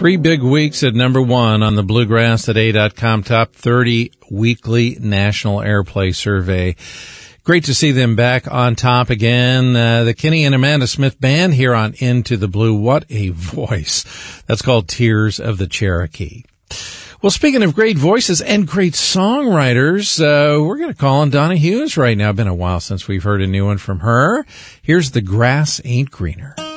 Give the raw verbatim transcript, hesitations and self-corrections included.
Three big weeks at number one on the Bluegrass Today dot com Top thirty Weekly National Airplay Survey. Great to see them back on top again. Uh, the Kenny and Amanda Smith Band here on Into the Blue. What a voice. That's called Tears of the Cherokee. Well, speaking of great voices and great songwriters, uh, we're going to call on Donna Hughes right now. Been a while since we've heard a new one from her. Here's The Grass Ain't Greener.